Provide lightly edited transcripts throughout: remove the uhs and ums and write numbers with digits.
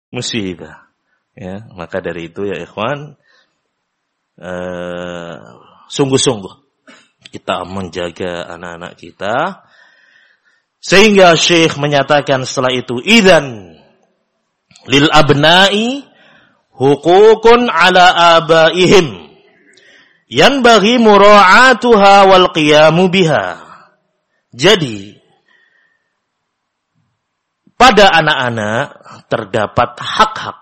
musibah. Ya, maka dari itu ya ikhwan, sungguh-sungguh kita menjaga anak-anak kita. Sehingga Syekh menyatakan setelah itu, idzan lil abna'i hukukun ala abaihim yanbaghi mura'atuha wal qiyamu biha. Jadi pada anak-anak terdapat hak-hak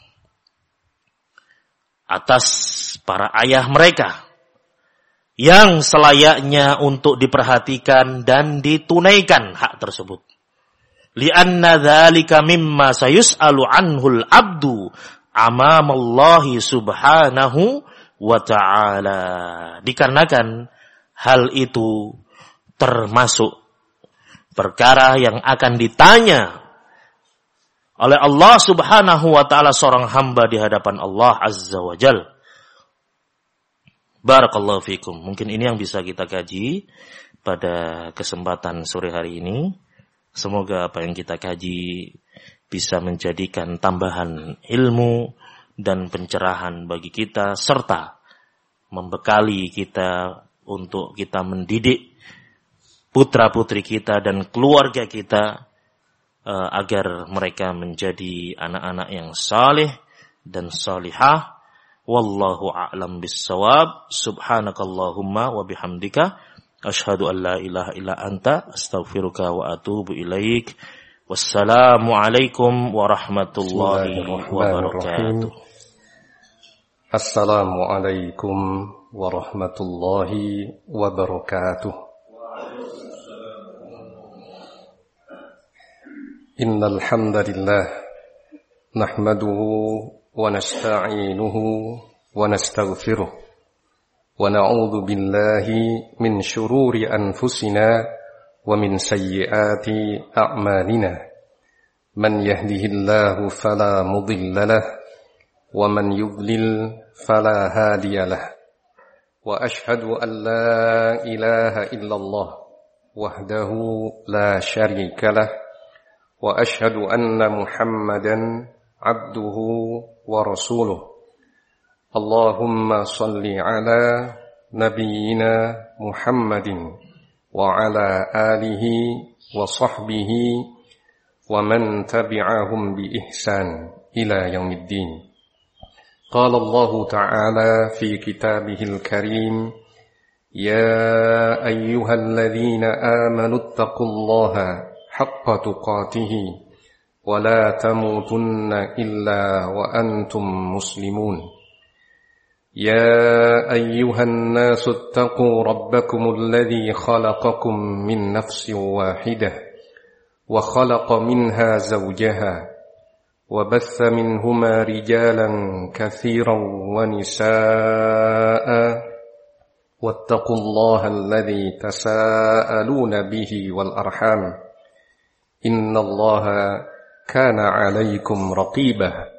atas para ayah mereka yang selayaknya untuk diperhatikan dan ditunaikan hak tersebut. Li'anna dzalika mimma sayus'alu anhul abdu amamallahi subhanahu wa ta'ala. Dikarenakan hal itu termasuk perkara yang akan ditanya oleh Allah subhanahu wa ta'ala seorang hamba di hadapan Allah azza wa jal. Barakallahu fikum. Mungkin ini yang bisa kita kaji pada kesempatan sore hari ini. Semoga apa yang kita kaji bisa menjadikan tambahan ilmu dan pencerahan bagi kita, serta membekali kita untuk kita mendidik putra-putri kita dan keluarga kita agar mereka menjadi anak-anak yang saleh dan salihah. Wallahu a'lam bis-shawab. Subhanakallahumma wa bihamdika asyhadu an la ilaha illa anta astaghfiruka wa atubu ilaik. Wassalamu alaikum warahmatullahi wabarakatuh. Assalamu alaikum warahmatullahi wabarakatuh. Innal hamdalillah nahmaduhu wa nasta'inuhu wa nastaghfiruh wa na'udzu billahi min shururi anfusina wa min sayyiati a'malina. Man yahdihillahu fala mudilla lahu wa man yudlil fala hadiya lahu. Wa ashhadu an la ilaha illallah wahdahu la syarika lahu wa ashhadu anna Muhammadan abduhu wa rasuluh. Allahumma salli ala nabiyyina Muhammadin wa ala alihi wa sahbihi wa man tabi'ahum bi ihsan ila yaumiddin. Qala Allah ta'ala fi kitabihil karim, ya ayyuhalladzina amanu taqullaha haqqa tuqatih wa la tamutunna illa wa antum muslimun. Ya ayyuhan nasu ittaqu rabbakumul ladzi khalaqakum min nafsin wahidah wa khalaqa minha zawjaha wa batha minhuma rijalan katsiran wa nisaa'a wattaqullaha alladzi tasaaluna bihi wal arham innallaha kana 'alaykum raqibah.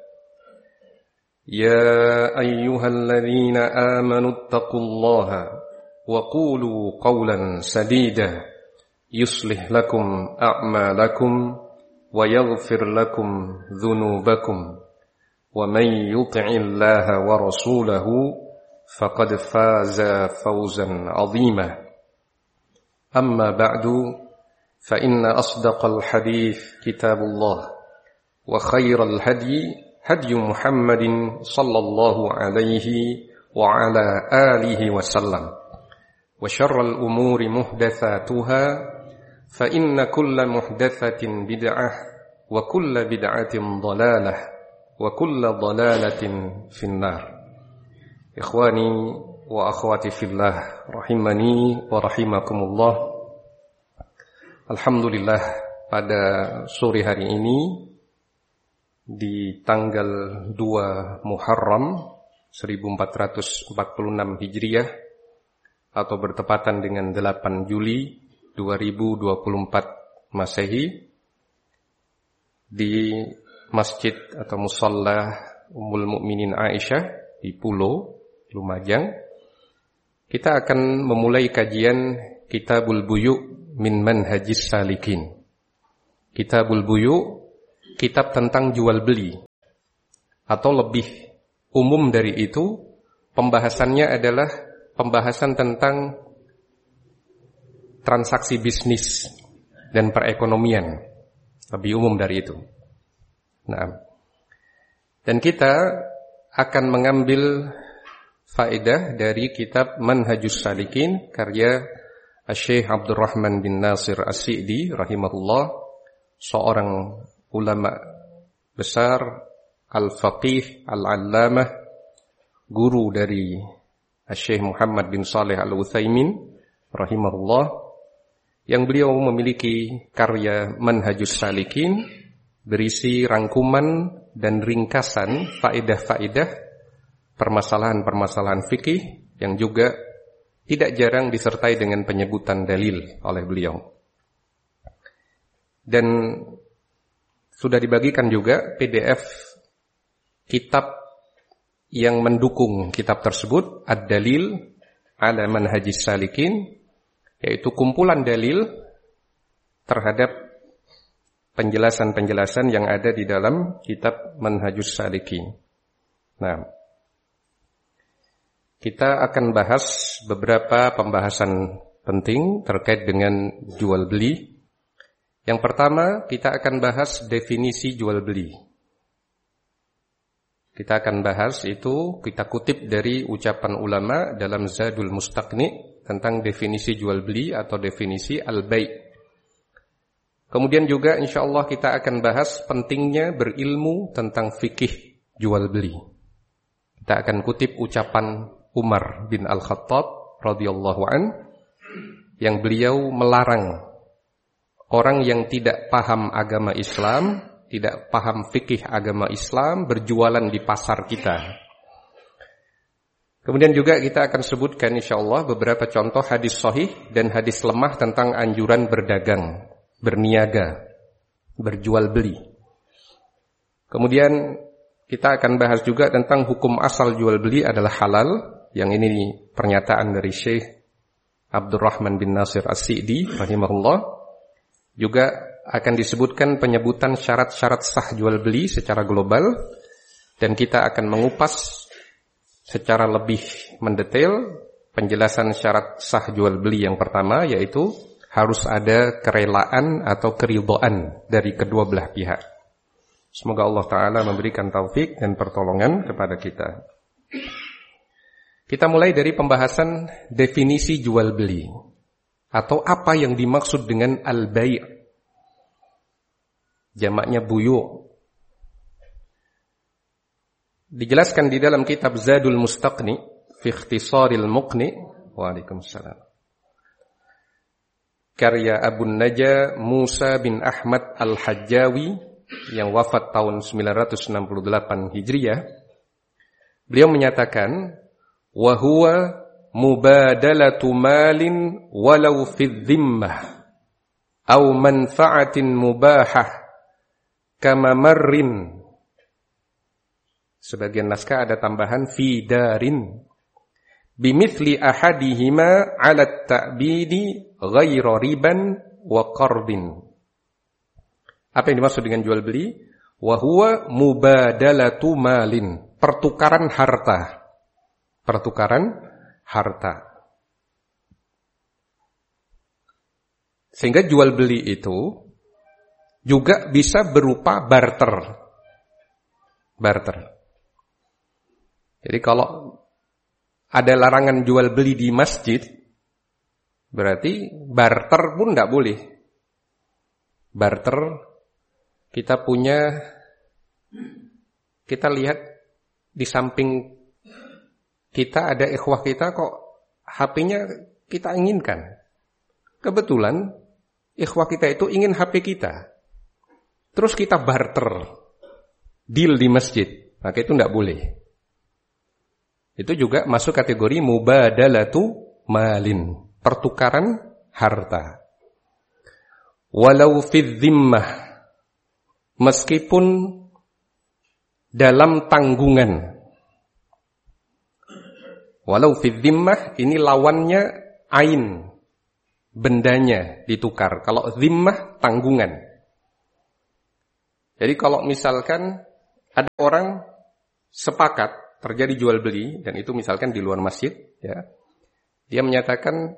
Ya ayyuhalladzina amanu ittaqullaha wa qulu qawlan sadida yuslih lakum a'malakum wa yaghfir lakum dhunubakum wa man yuti'illaha wa rasulahu faqad faza fawzan 'azima. Amma ba'du, fa inna asdaqal hadits kitabullah wa khairal hadyi hadyu Muhammadin sallallahu alaihi wa ala alihi wasallam wa syarral umuri muhdatsatuha fa inna kulla muhdatsatin bid'ah wa kulla bid'atin dhalalah wa kulla dhalalatin finnar. Ikhwani wa akhwati fillah rahimani wa rahimakumullah. Alhamdulillah, pada sore hari ini di tanggal 2 Muharram 1446 Hijriah atau bertepatan dengan 8 Juli 2024 Masehi, di masjid atau musalla Ummul Mukminin Aisyah di Pulo Lumajang, kita akan memulai kajian Kitabul Buyu' min Manhajis Salikin. Kitabul Buyu', kitab tentang jual beli. atau lebih umum dari itu, pembahasannya adalah pembahasan tentang transaksi bisnis dan perekonomian. Lebih umum dari itu. Nah, dan kita akan mengambil faedah dari kitab Manhajus Salikin karya Syekh Abdurrahman bin Nasir As-Sa'di rahimahullah, seorang ulama besar, al-faqih, al-allamah, guru dari Syekh Muhammad bin Saleh Al-Utsaimin rahimahullah, yang beliau memiliki karya Manhajus Salikin berisi rangkuman dan ringkasan faedah-faedah permasalahan-permasalahan fikih yang juga tidak jarang disertai dengan penyebutan dalil oleh beliau. Dan sudah dibagikan juga PDF kitab yang mendukung kitab tersebut, Ad-Dalil ala Manhajis Salikin, yaitu kumpulan dalil terhadap penjelasan-penjelasan yang ada di dalam kitab Manhajus Salikin. Nah, kita akan bahas beberapa pembahasan penting terkait dengan jual beli. Yang pertama, kita akan bahas definisi jual beli. Kita akan bahas itu, kita kutip dari ucapan ulama dalam Zadul Mustaqni tentang definisi jual beli atau definisi al-bai'. Kemudian juga insyaallah kita akan bahas pentingnya berilmu tentang fikih jual beli. Kita akan kutip ucapan Umar bin Al-Khattab radhiyallahu an, yang beliau melarang orang yang tidak paham agama Islam, tidak paham fikih agama Islam berjualan di pasar kita. Kemudian juga kita akan sebutkan insyaallah beberapa contoh hadis sahih dan hadis lemah tentang anjuran berdagang, berniaga, berjual beli. Kemudian kita akan bahas juga tentang hukum asal jual beli adalah halal. Yang ini pernyataan dari Syekh Abdurrahman bin Nasir As-Sa'di rahimahullah. Juga akan disebutkan penyebutan syarat-syarat sah jual beli secara global, dan kita akan mengupas secara lebih mendetail penjelasan syarat sah jual beli yang pertama, yaitu harus ada kerelaan atau keridhaan dari kedua belah pihak. Semoga Allah Ta'ala memberikan taufik dan pertolongan kepada kita. Kita mulai dari pembahasan definisi jual beli atau apa yang dimaksud dengan al-bai'. Jamaknya buyu'. Dijelaskan di dalam kitab Zadul Mustaqni fi Ikhtisaril Muqni. Waalaikumsalam. Karya Abu Naja Musa bin Ahmad Al-Hajjawi yang wafat tahun 968 Hijriah. Beliau menyatakan, wa huwa mubadalatu malin walau fi dhimmah aw manfa'atin mubahah kama marrin. Sebagian naskah ada tambahan fi darin bimithli ahadihima 'ala at-ta'bidi ghaira riban wa qardin. Apa yang dimaksud dengan jual beli? Wa huwa mubadalatu malin, pertukaran harta. Pertukaran harta. Sehingga jual beli itu juga bisa berupa barter. Barter. Jadi kalau ada larangan jual beli di masjid, berarti barter pun tidak boleh. Barter, kita lihat di samping kita ada ikhwah kita kok HP-nya kita inginkan. Kebetulan ikhwah kita itu ingin HP kita. Terus kita barter, deal di masjid, maka itu tidak boleh. Itu juga masuk kategori mubadalatu malin, pertukaran harta. Walau fi dhimmah, meskipun dalam tanggungan. Walau fi dhimmah, ini lawannya ain, bendanya ditukar. Kalau dhimmah, tanggungan. Jadi kalau misalkan ada orang sepakat terjadi jual beli, dan itu misalkan di luar masjid, ya. Dia menyatakan,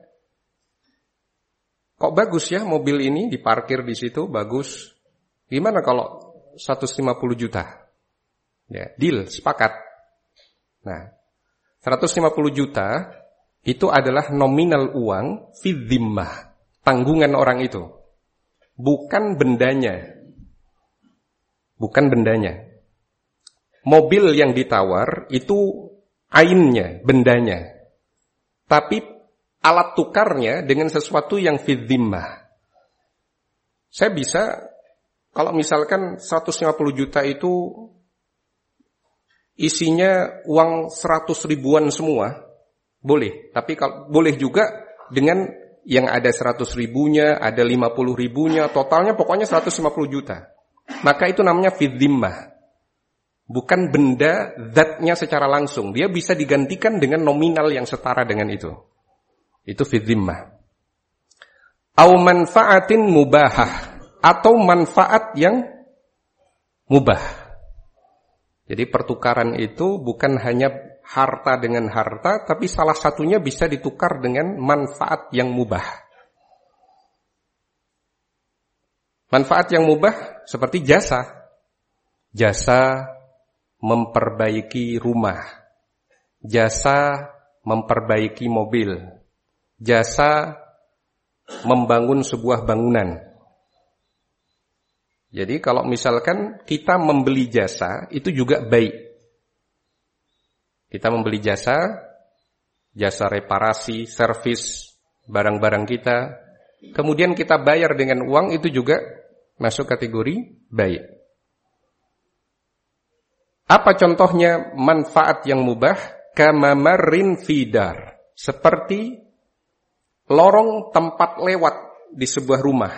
kok bagus ya mobil ini diparkir di situ, bagus. Gimana kalau 150 juta? Ya, deal, sepakat. Nah, 150 juta itu adalah nominal uang fi dhimmah, tanggungan orang itu. Bukan bendanya. Bukan bendanya. Mobil yang ditawar itu ainnya, bendanya. Tapi alat tukarnya dengan sesuatu yang fi dhimmah. Saya bisa, kalau misalkan 150 juta itu isinya uang 100 ribuan semua, boleh. Tapi kalau boleh juga dengan yang ada 100 ribunya, ada 50 ribunya, totalnya pokoknya 150 juta. Maka itu namanya fi dhimmah. Bukan benda zatnya secara langsung. Dia bisa digantikan dengan nominal yang setara dengan itu. Itu fi dhimmah. Au manfaatin mubahah. Atau manfaat yang mubah. Jadi pertukaran itu bukan hanya harta dengan harta, tapi salah satunya bisa ditukar dengan manfaat yang mubah. Manfaat yang mubah seperti jasa. Jasa memperbaiki rumah. Jasa memperbaiki mobil. Jasa membangun sebuah bangunan. Jadi kalau misalkan kita membeli jasa, itu juga baik. Kita membeli jasa reparasi, servis barang-barang kita, kemudian kita bayar dengan uang, itu juga masuk kategori baik. Apa contohnya manfaat yang mubah? Kamamarin fidar. Seperti lorong tempat lewat di sebuah rumah.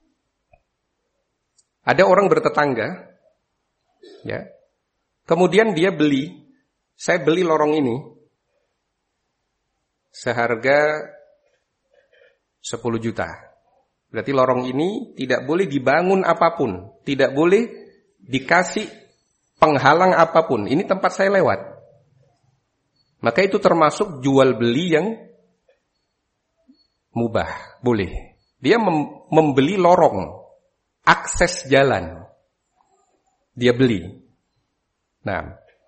Ada orang bertetangga, ya. Kemudian dia saya beli lorong ini seharga 10 juta. Berarti lorong ini tidak boleh dibangun apapun, tidak boleh dikasih penghalang apapun. Ini tempat saya lewat. Maka itu termasuk jual beli yang mubah, boleh. Dia membeli lorong, akses jalan, dia beli. Nah,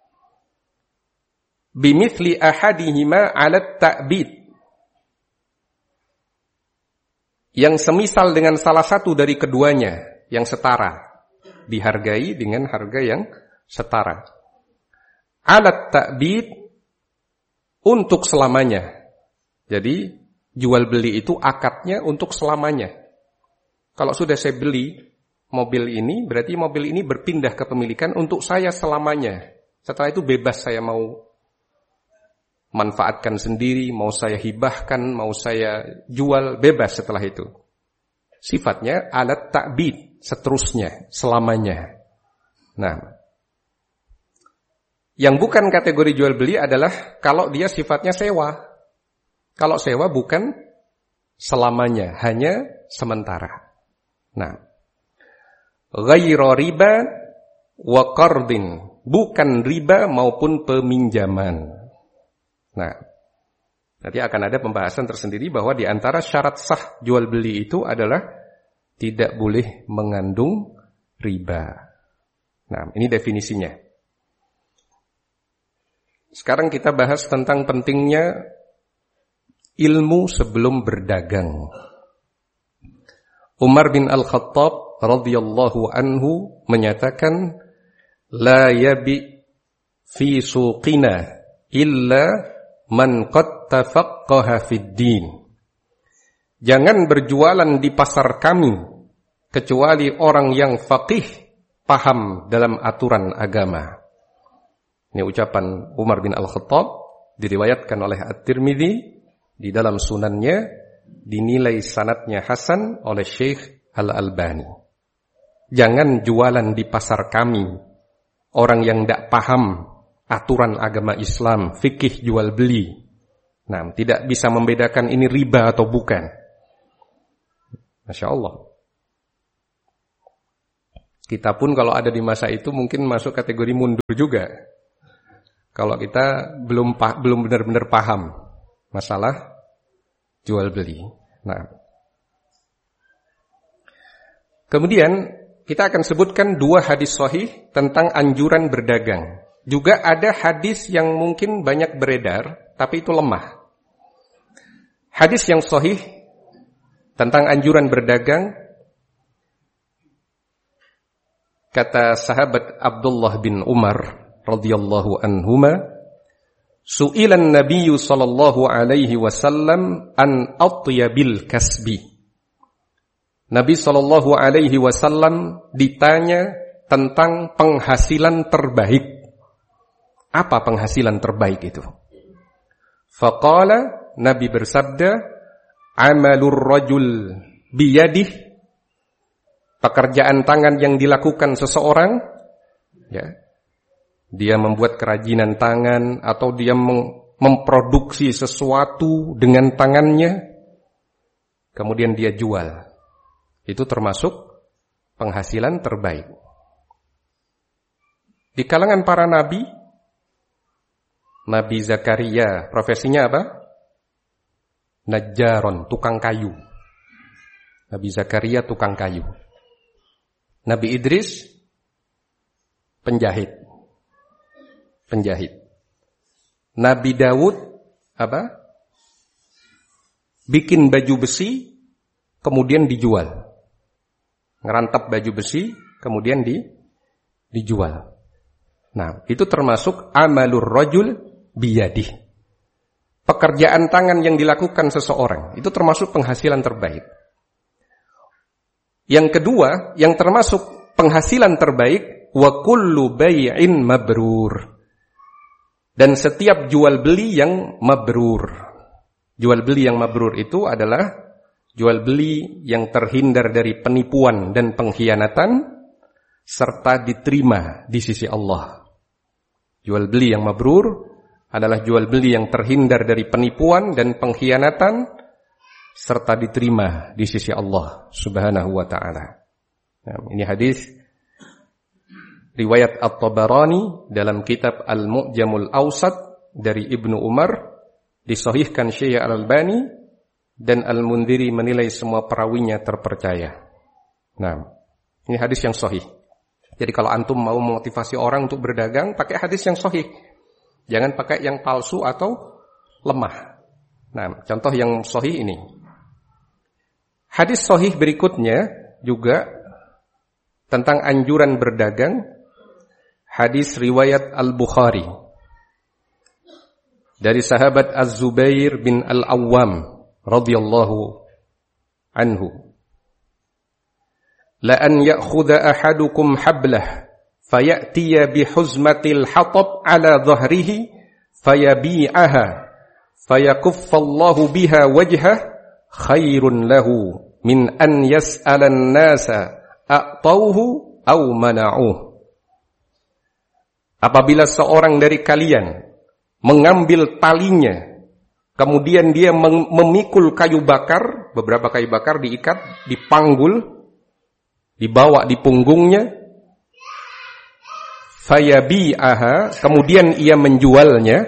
bimithli ahadihima 'ala ta'bid, yang semisal dengan salah satu dari keduanya, yang setara, dihargai dengan harga yang setara. 'Ala ta'bid, untuk selamanya. Jadi jual beli itu akadnya untuk selamanya. Kalau sudah saya beli mobil ini, berarti mobil ini berpindah kepemilikan untuk saya selamanya. Setelah itu bebas, saya mau manfaatkan sendiri, mau saya hibahkan, mau saya jual, bebas setelah itu. Sifatnya alat ta'bid, seterusnya, selamanya. Nah, yang bukan kategori jual beli adalah kalau dia sifatnya sewa. Kalau sewa bukan selamanya, hanya sementara. Nah, ghairu riba wa qardin, bukan riba maupun peminjaman. Nah, nanti akan ada pembahasan tersendiri bahwa di antara syarat sah jual beli itu adalah tidak boleh mengandung riba. Nah, ini definisinya. Sekarang kita bahas tentang pentingnya ilmu sebelum berdagang. Umar bin Al-Khattab radhiyallahu anhu menyatakan, la yabi fi suqina illa man qad tafaqqaha fid din. Jangan berjualan di pasar kami kecuali orang yang faqih, paham dalam aturan agama. Ini ucapan Umar bin Al-Khattab, diriwayatkan oleh At-Tirmidzi di dalam sunannya, dinilai sanadnya hasan oleh Syekh Al-Albani. Jangan jualan di pasar kami orang yang tidak paham aturan agama Islam, fikih jual beli. Nah, tidak bisa membedakan ini riba atau bukan. Masya Allah. Kita pun kalau ada di masa itu mungkin masuk kategori mundur juga. kalau kita belum benar-benar paham masalah jual beli. Nah, kemudian kita akan sebutkan 2 hadis sahih tentang anjuran berdagang. Juga ada hadis yang mungkin banyak beredar, tapi itu lemah. Hadis yang sahih tentang anjuran berdagang, kata sahabat Abdullah bin Umar radhiyallahu anhuma, su'ilan Nabiyyu sallallahu alaihi wasallam an atyabil kasbi. Nabi sallallahu alaihi wasallam ditanya tentang penghasilan terbaik. Apa penghasilan terbaik itu? Faqala, Nabi bersabda, amalur rajul biyadih, pekerjaan tangan yang dilakukan seseorang, ya. Dia membuat kerajinan tangan atau dia memproduksi sesuatu dengan tangannya, kemudian dia jual. Itu termasuk penghasilan terbaik. Di kalangan para nabi, Nabi Zakaria profesinya apa? Najjaron, tukang kayu. Nabi Zakaria tukang kayu. Nabi Idris penjahit. Nabi Daud apa? Bikin baju besi kemudian dijual. Ngerantap baju besi kemudian dijual. Nah, itu termasuk amalur rajul biyadih. Pekerjaan tangan yang dilakukan seseorang, itu termasuk penghasilan terbaik. Yang kedua, yang termasuk penghasilan terbaik, wa kullu bai'in mabrur. Dan setiap jual beli yang mabrur. Jual beli yang mabrur itu adalah jual beli yang terhindar dari penipuan dan pengkhianatan serta diterima di sisi Allah. Jual beli yang mabrur adalah jual beli yang terhindar dari penipuan dan pengkhianatan serta diterima di sisi Allah Subhanahu wa taala. Nah, ini hadis riwayat At-Tabarani dalam kitab Al-Mu'jamul Awsat dari Ibnu Umar, disahihkan Syekh Al-Albani, dan Al-Mundhiri menilai semua perawinya terpercaya. Nah, ini hadis yang sahih. Jadi kalau antum mau memotivasi orang untuk berdagang, pakai hadis yang sahih. Jangan pakai yang palsu atau lemah. Nah, contoh yang sahih ini. Hadis sahih berikutnya juga tentang anjuran berdagang. Hadis riwayat Al-Bukhari dari sahabat Az-Zubair bin Al-Awwam radhiyallahu anhu, la an ya'khudha ahadukum hablah fayatiya bihuzmatil hatab ala dhahrihi fayabi'aha fayakuffallahu biha wajhah khairun lahu min an yas'ala an-nasa a'tauhu aw mana'uh. Apabila seorang dari kalian mengambil talinya, kemudian dia memikul kayu bakar, beberapa kayu bakar diikat, dipanggul, dibawa di punggungnya, fayabi'aha, kemudian ia menjualnya,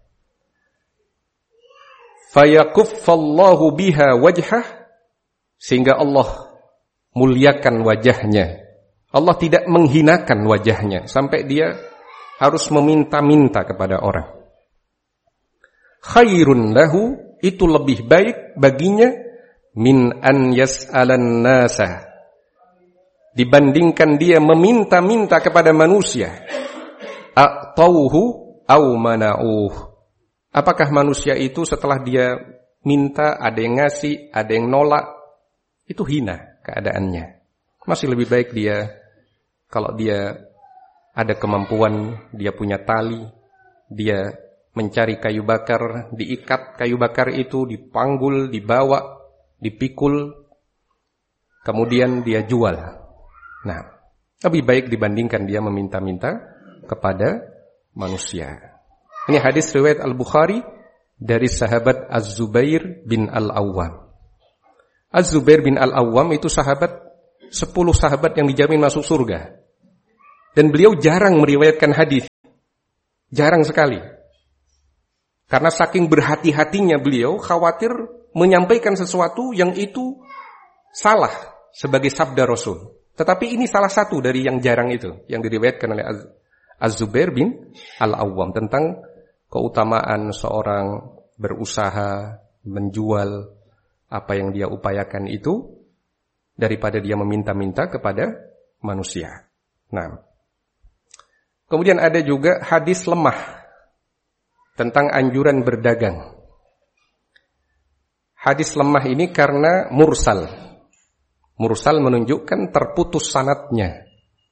fayakuffallahu biha wajhah, sehingga Allah muliakan wajahnya. Allah tidak menghinakan wajahnya sampai dia harus meminta-minta kepada orang. Khairun lahu, itu lebih baik baginya, min an yas'alan nasa, dibandingkan dia meminta-minta kepada manusia, a'tauhu aw mana'uh. Apakah manusia itu setelah dia minta ada yang ngasih, ada yang nolak, itu hina keadaannya. Masih lebih baik dia, kalau dia ada kemampuan, dia punya tali, dia mencari kayu bakar, diikat kayu bakar itu, dipanggul, dibawa, dipikul, kemudian dia jual. Nah, lebih baik dibandingkan dia meminta-minta kepada manusia. Ini hadis riwayat Al-Bukhari dari sahabat Az-Zubair bin Al-Awwam. Az-Zubair bin Al-Awwam itu sahabat, 10 sahabat yang dijamin masuk surga. Dan beliau jarang meriwayatkan hadis. Jarang sekali. Karena saking berhati-hatinya beliau khawatir menyampaikan sesuatu yang itu salah sebagai sabda Rasul. Tetapi ini salah satu dari yang jarang itu yang diriwayatkan oleh Az-Zubair bin Al-Awwam tentang keutamaan seorang berusaha menjual apa yang dia upayakan itu daripada dia meminta-minta kepada manusia. Nah, kemudian ada juga hadis lemah tentang anjuran berdagang. Hadis lemah ini karena mursal. Mursal menunjukkan terputus sanadnya.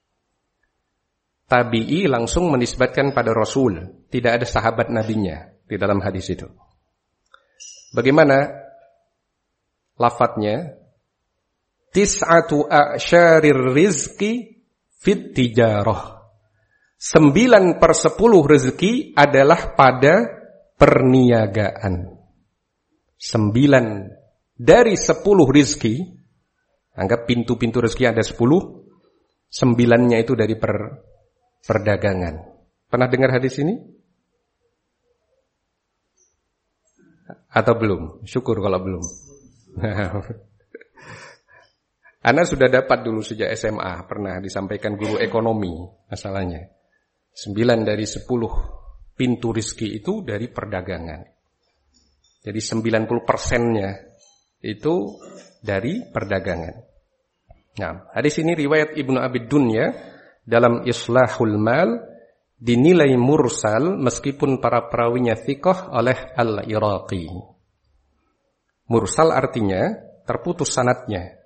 Tabi'i langsung menisbatkan pada Rasul. Tidak ada sahabat nabinya di dalam hadis itu. Bagaimana lafadznya? Tis'atu a'syarir rizki fit tijarah. 9/10 rezeki adalah pada perniagaan. 9 dari 10 rezeki, anggap pintu-pintu rezeki ada 10, 9-nya itu dari perdagangan. Pernah dengar hadis ini? Atau belum? Syukur kalau belum. Ana sudah dapat dulu sejak SMA, pernah disampaikan guru ekonomi masalahnya. 9 dari 10 pintu rezeki itu dari perdagangan. Jadi 90%-nya itu dari perdagangan. Nah, hadis ini riwayat Ibnu Abi Dunya dalam Islahul Mal dinilai mursal meskipun para perawinya thiqah oleh Al-Iraqi. Mursal artinya terputus sanadnya.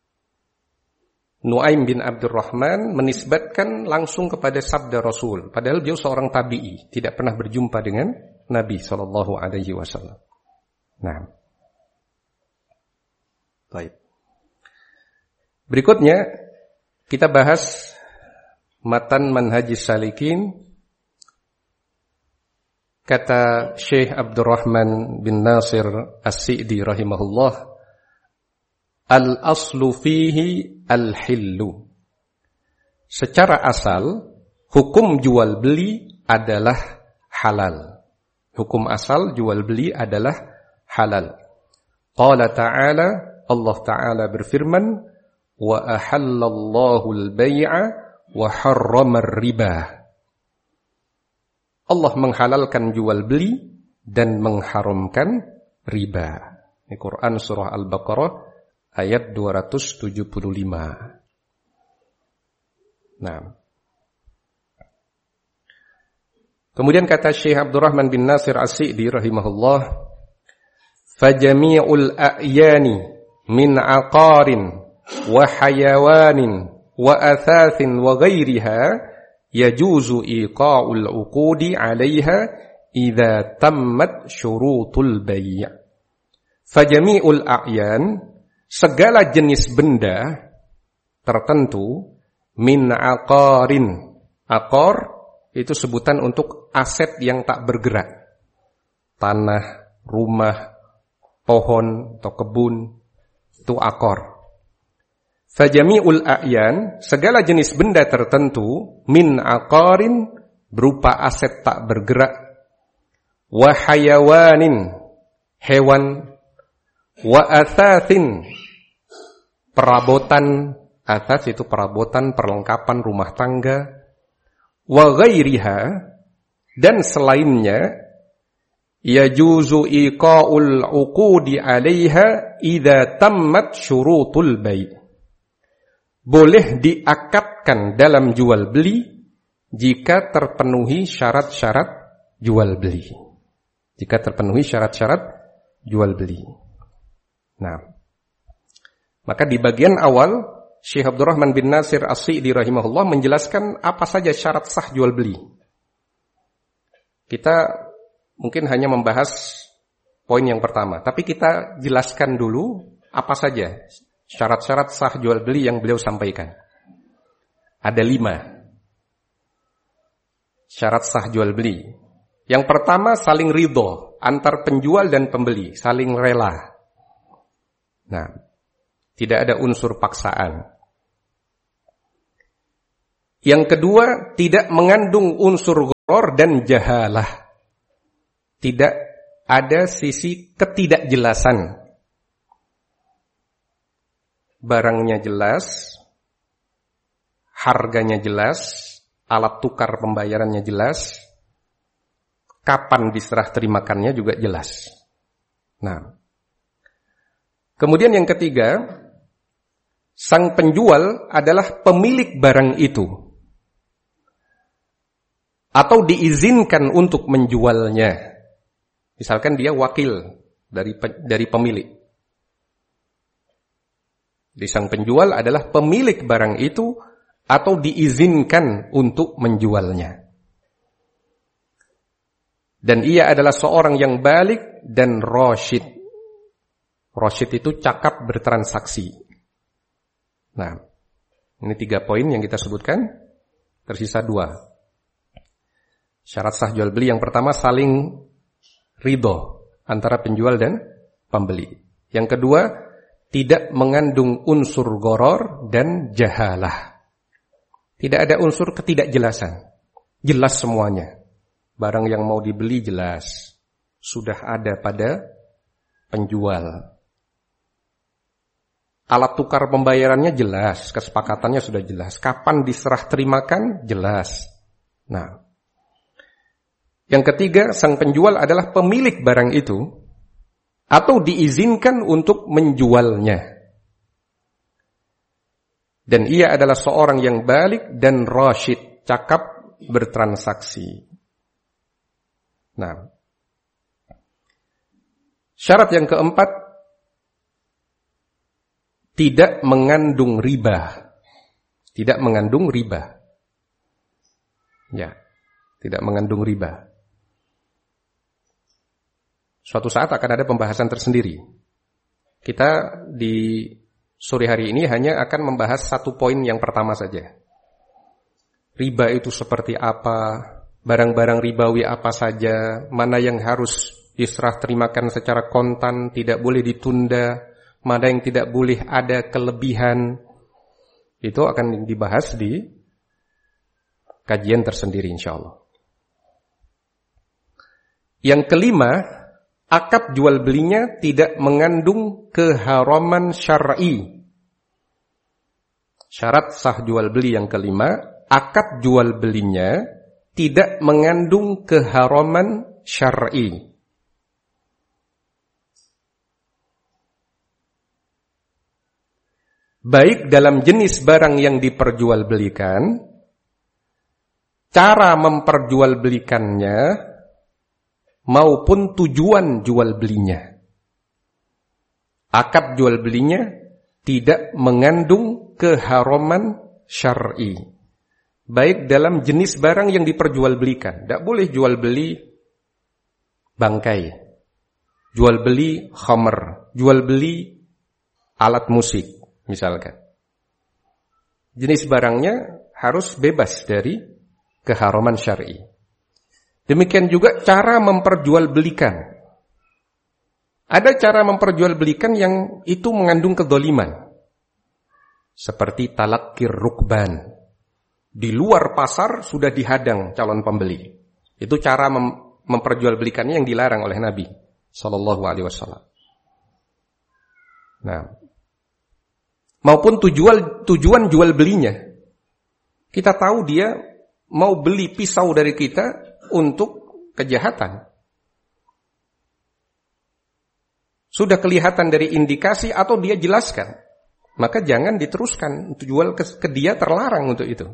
Nuaim bin Abdurrahman menisbatkan langsung kepada sabda Rasul. Padahal dia seorang tabi'i. Tidak pernah berjumpa dengan Nabi SAW. Nah. Baik. Berikutnya, kita bahas Matan Manhajis Salikin. Kata Syekh Abdurrahman bin Nasir As-Sa'di rahimahullah, al-aslu fihi al-hillu. Secara asal, hukum jual beli adalah halal. Hukum asal jual beli adalah halal. Qala ta'ala, Allah Ta'ala berfirman, wa ahallallahu al-bay'a wa harrama ar-riba. Allah menghalalkan jual beli dan mengharamkan riba. Ini Quran surah Al-Baqarah ayat 275. Nah. Kemudian kata Syekh Abdurrahman bin Nasir As-Sa'di rahimahullah, fajami'ul a'yani min aqarin wa hayawanin wa athathin wa ghairiha yajuzu iqa'ul uqudi 'alayha idza tammat syurutul bay'. Fajami'ul a'yan, segala jenis benda tertentu, min aqarin. Aqar itu sebutan untuk aset yang tak bergerak. Tanah, rumah, pohon atau kebun, itu aqar. Fajami'ul a'yan, segala jenis benda tertentu, min aqarin, berupa aset tak bergerak, wa hayawanin, hewan, wa athathin, perabotan, atas itu perabotan, perlengkapan rumah tangga, wa ghairiha, dan selainnya, yajuzu iqa'ul uqudi 'alaiha idza tammat syurutul bai'. Boleh diakadkan dalam jual beli jika terpenuhi syarat-syarat jual beli. Jika terpenuhi syarat-syarat jual beli. Nah, maka di bagian awal Syekh Abdurrahman bin Nasir As-Sa'di rahimahullah menjelaskan apa saja syarat sah jual beli. Kita mungkin hanya membahas poin yang pertama, tapi kita jelaskan dulu apa saja syarat-syarat sah jual beli yang beliau sampaikan. Ada 5 syarat sah jual beli. Yang pertama, saling ridho antar penjual dan pembeli, saling rela. Nah, tidak ada unsur paksaan. Yang kedua, tidak mengandung unsur gharar dan jahalah. Tidak ada sisi ketidakjelasan. Barangnya jelas, harganya jelas, alat tukar pembayarannya jelas, kapan diserah terimakannya juga jelas. Nah, kemudian yang ketiga, sang penjual adalah pemilik barang itu atau diizinkan untuk menjualnya. Misalkan dia wakil dari pemilik. Di sang penjual adalah pemilik barang itu atau diizinkan untuk menjualnya. Dan ia adalah seorang yang balik dan rasyid. Rasyid itu cakap bertransaksi. Nah, ini 3 poin yang kita sebutkan. Tersisa 2. Syarat sah jual beli yang pertama saling ridho antara penjual dan pembeli. Yang kedua, tidak mengandung unsur gharar dan jahalah. Tidak ada unsur ketidakjelasan. Jelas semuanya. Barang yang mau dibeli jelas. Sudah ada pada penjual. Alat tukar pembayarannya jelas. Kesepakatannya sudah jelas. Kapan diserah terimakan jelas. Nah, yang ketiga, sang penjual adalah pemilik barang itu atau diizinkan untuk menjualnya. Dan ia adalah seorang yang balik dan rasyid, cakap bertransaksi. Nah, syarat yang keempat, tidak mengandung riba. Tidak mengandung riba. Ya, tidak mengandung riba. Suatu saat akan ada pembahasan tersendiri. Kita di sore hari ini hanya akan membahas 1 poin yang pertama saja. Riba itu seperti apa, barang-barang ribawi apa saja, mana yang harus diserah terimakan secara kontan, tidak boleh ditunda, mana yang tidak boleh ada kelebihan. Itu akan dibahas di kajian tersendiri insyaallah. Yang kelima, akad jual belinya tidak mengandung keharaman syar'i. Syarat sah jual beli yang kelima, akad jual belinya tidak mengandung keharaman syar'i. Baik dalam jenis barang yang diperjualbelikan, cara memperjualbelikannya, maupun tujuan jual belinya. Akad jual belinya tidak mengandung keharaman syar'i. Baik dalam jenis barang yang diperjualbelikan. Tidak boleh jual beli bangkai, jual beli khamr, jual beli alat musik misalkan. Jenis barangnya harus bebas dari keharaman syar'i. Demikian juga cara memperjualbelikan. Ada cara memperjualbelikan yang itu mengandung kedzaliman. Seperti talaqqir rukban. Di luar pasar sudah dihadang calon pembeli. Itu cara memperjualbelikannya yang dilarang oleh Nabi sallallahu alaihi wasallam. Nah, maupun tujuan jual belinya. Kita tahu dia mau beli pisau dari kita untuk kejahatan. Sudah kelihatan dari indikasi atau dia jelaskan. Maka jangan diteruskan. Jual ke dia terlarang untuk itu.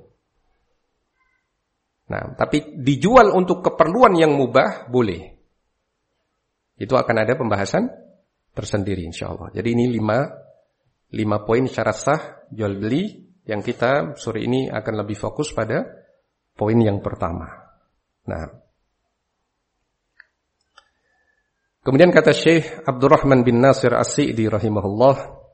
Nah, tapi dijual untuk keperluan yang mubah, boleh. Itu akan ada pembahasan tersendiri insyaAllah. Jadi ini 5 poin syarat sah jual beli yang kita sore ini akan lebih fokus pada poin yang pertama. Nah, kemudian kata Syekh Abdurrahman bin Nasir As-Sa'di rahimahullah,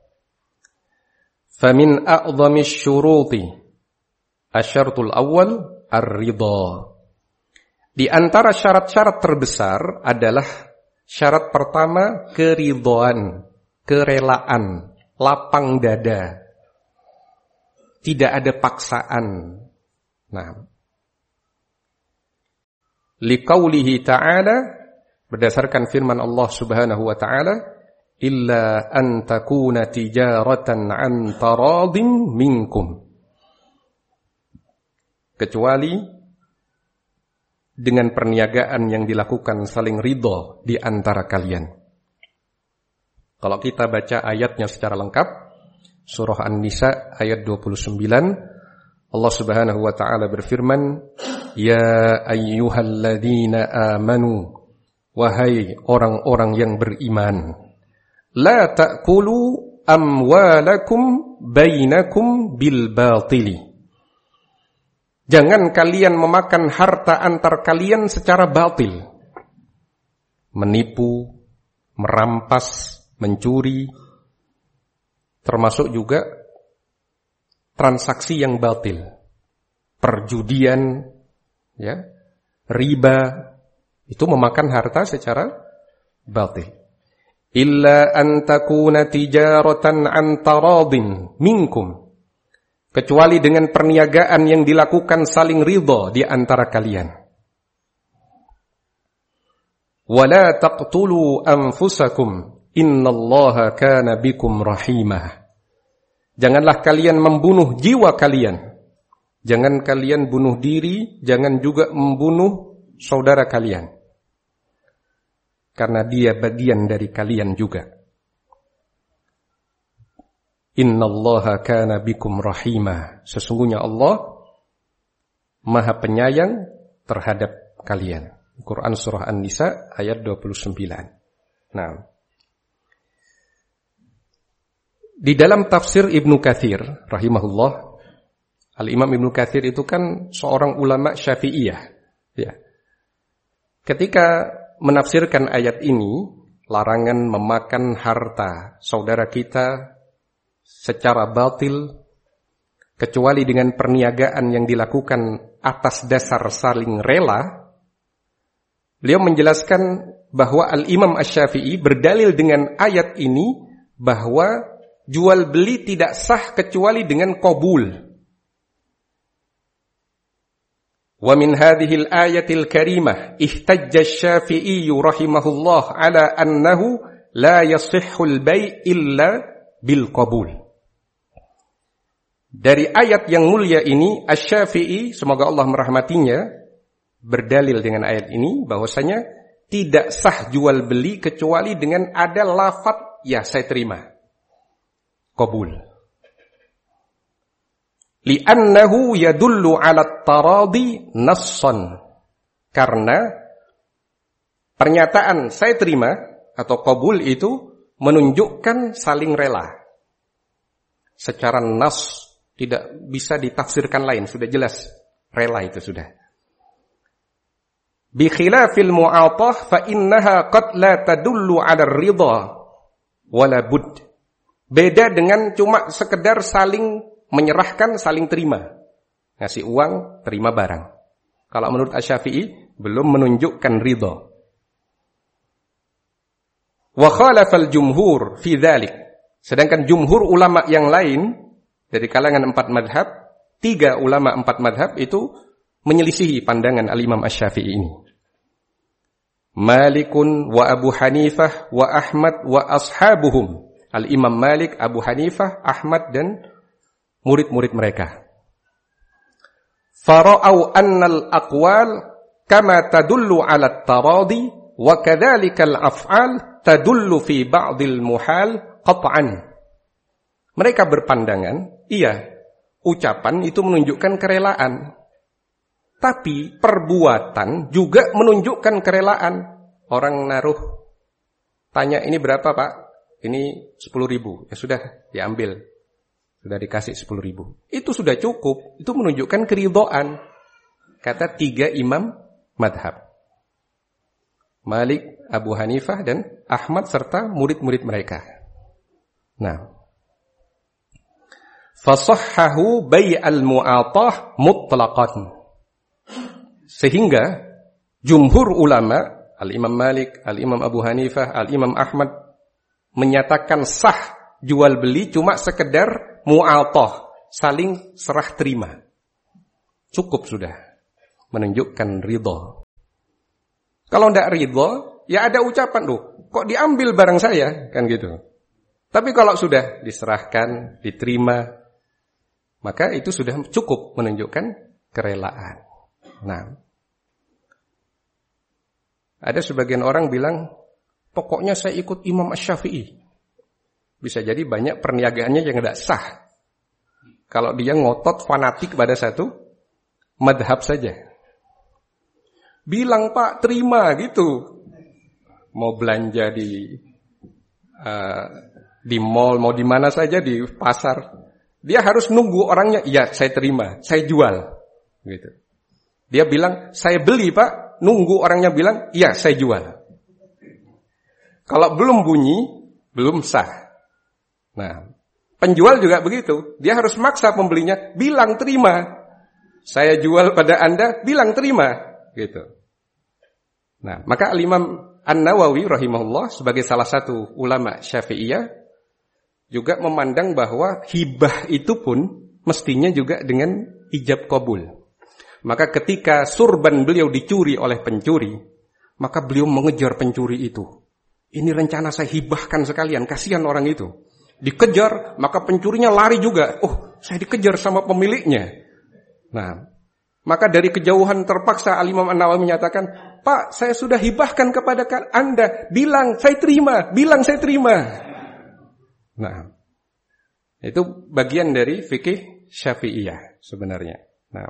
"Famin a'dhamis syuruti asyartul awal ar-ridha." Di antara syarat-syarat terbesar adalah syarat pertama keridhaan, kerelaan, lapang dada. Tidak ada paksaan. Nah, liqaulihi ta'ala, berdasarkan firman Allah Subhanahu wa ta'ala, illa an takuna tijaratan an taradim minkum, kecuali dengan perniagaan yang dilakukan saling ridho di antara kalian. Kalau kita baca ayatnya secara lengkap, surah An-Nisa ayat 29, Allah Subhanahu wa ta'ala berfirman, ya ayyuhalladzina amanu, wahai orang-orang yang beriman, la ta'kulu amwalakum bainakum bil batili. Jangan kalian memakan harta antar kalian secara batil. Menipu, merampas, mencuri, termasuk juga transaksi yang batil. Perjudian, ya, riba, itu memakan harta secara batil. Illa an takuna tijaratan an taradin minkum, kecuali dengan perniagaan yang dilakukan saling ridha di antara kalian. Wala taqtulu anfusakum innallaha kana bikum rahimah. Janganlah kalian membunuh jiwa kalian. Jangan kalian bunuh diri, jangan juga membunuh saudara kalian. Karena dia bagian dari kalian juga. Innallaha kana bikum rahimah. Sesungguhnya Allah Maha Penyayang terhadap kalian. Quran surah An-Nisa ayat 29. Nah, di dalam tafsir Ibnu Katsir rahimahullah, Al-Imam Ibnu Katsir itu kan seorang ulama Syafi'iyah, ya. Ketika menafsirkan ayat ini, larangan memakan harta saudara kita secara batil, kecuali dengan perniagaan yang dilakukan atas dasar saling rela, beliau menjelaskan bahwa Al-Imam Asy-Syafi'i berdalil dengan ayat ini bahwa jual beli tidak sah kecuali dengan qabul. Wa min hadhil ayatil karimah ihtajja Asy-Syafi'i rahimahullah ala annahu la yasihhul bai' illa bil qabul. Dari ayat yang mulia ini, Asy-Syafi'i, semoga Allah merahmatinya, berdalil dengan ayat ini bahwasanya tidak sah jual beli kecuali dengan ada lafaz ya saya terima, qabul. Li'annahu yadullu 'ala taradi nassan. Karena pernyataan saya terima atau qabul itu menunjukkan saling rela. Secara nas tidak bisa ditafsirkan lain, sudah jelas rela itu sudah. Bi khilafil mu'atah fa innaha qad la tadullu 'ala ar-ridha wala bud. Beda dengan cuma sekedar saling menyerahkan, saling terima. Ngasih uang, terima barang. Kalau menurut Asy-Syafi'i belum menunjukkan ridha. Wa khalafal jumhur fi dzalik. Sedangkan jumhur ulama yang lain dari kalangan 4 madhab, 3 ulama 4 madhab itu menyelisihi pandangan Al-Imam Asy-Syafi'i ini. Malikun wa Abu Hanifah wa Ahmad wa ashabuhum. Al-Imam Malik, Abu Hanifah, Ahmad dan murid-murid mereka. Fara'au annal aqwal kama tadullu 'ala at-taradi wa kadzalika al-af'al tadullu fi ba'dil muhal qat'an. Mereka berpandangan, iya, ucapan itu menunjukkan kerelaan. Tapi perbuatan juga menunjukkan kerelaan. Orang naruh, tanya ini berapa Pak? Ini 10.000. Ya sudah, diambil. Sudah dikasih 10.000. Itu sudah cukup. Itu menunjukkan keridhaan. Kata 3 imam madhab. Malik, Abu Hanifah, dan Ahmad serta murid-murid mereka. Nah. Fasahhahu bai'al mu'atah mutlaqan. Sehingga jumhur ulama, Al-Imam Malik, Al-Imam Abu Hanifah, Al-Imam Ahmad menyatakan sah jual beli cuma sekedar mu'atah, saling serah terima. Cukup sudah menunjukkan ridha. Kalau tidak ridho, ya ada ucapan, loh, kok diambil barang saya, kan gitu. Tapi kalau sudah diserahkan, diterima, maka itu sudah cukup menunjukkan kerelaan. Nah, ada sebagian orang bilang, pokoknya saya ikut Imam Asy-Syafi'i. Bisa jadi banyak perniagaannya yang tidak sah. Kalau dia ngotot fanatik pada satu madhab saja. Bilang Pak, terima gitu. Mau belanja di mall, mau di mana saja, di pasar. Dia harus nunggu orangnya, iya saya terima, saya jual. Gitu. Dia bilang, saya beli Pak, nunggu orangnya bilang, iya saya jual. Kalau belum bunyi, belum sah. Nah, penjual juga begitu. Dia harus maksa pembelinya, bilang terima. Saya jual pada Anda, bilang terima. Gitu. Nah, maka Al-Imam An-Nawawi rahimahullah sebagai salah satu ulama Syafi'iyah juga memandang bahwa hibah itu pun mestinya juga dengan ijab qabul. Maka ketika surban beliau dicuri oleh pencuri, maka beliau mengejar pencuri itu. Ini rencana saya hibahkan sekalian, kasihan orang itu. Dikejar, maka pencurinya lari juga. Oh, saya dikejar sama pemiliknya. Nah, maka dari kejauhan terpaksa Al-Imam An-Nawawi menyatakan, Pak, saya sudah hibahkan kepada Anda. Bilang, saya terima. Bilang, saya terima. Nah, itu bagian dari fikih Syafi'iyah sebenarnya. Nah,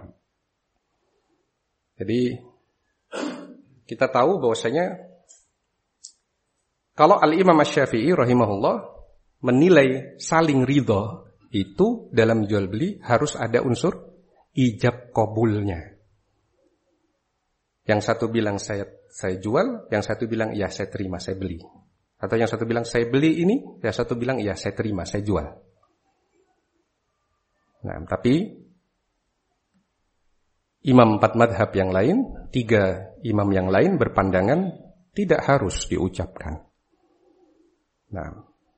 jadi kita tahu bahwasanya kalau Al-Imam Asy-Syafi'i rahimahullah menilai saling ridho itu dalam jual beli harus ada unsur ijab qabulnya. Yang satu bilang saya jual, yang satu bilang ya saya terima, saya beli. Atau yang satu bilang saya beli ini, yang satu bilang ya saya terima, saya jual. Nah, tapi imam 4 madhab yang lain, 3 imam yang lain berpandangan tidak harus diucapkan. Nah,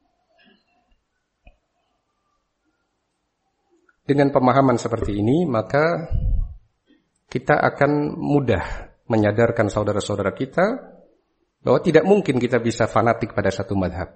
dengan pemahaman seperti ini, maka kita akan mudah menyadarkan saudara-saudara kita bahwa tidak mungkin kita bisa fanatik pada satu madhab.